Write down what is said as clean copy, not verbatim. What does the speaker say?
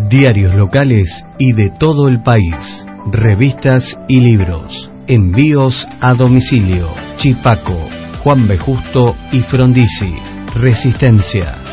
Diarios locales y de todo el país. Revistas y libros. Envíos a domicilio. Chipaco, Juan B. Justo y Frondizi. Resistencia.